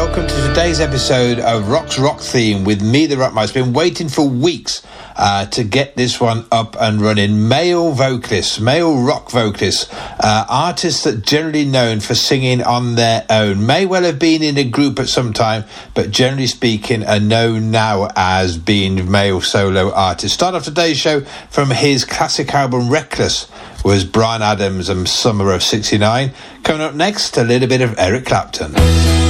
welcome to today's episode of Rock's Rock Theme with me, the Rockmeister. Been waiting for weeks to get this one up and running. Male vocalists, male rock vocalists, artists that generally known for singing on their own, may well have been in a group at some time, but generally speaking are known now as being male solo artists. Start off today's show from his classic album Reckless was Bryan Adams and Summer of '69. Coming up next, a little bit of Eric Clapton.